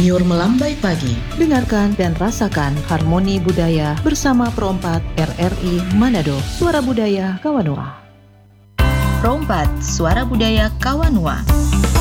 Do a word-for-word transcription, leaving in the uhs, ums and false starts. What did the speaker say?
Nyur melambai pagi. Dengarkan dan rasakan harmoni budaya bersama Pro empat R R I Manado, Suara Budaya Kawanua. Pro empat, Suara Budaya Kawanua.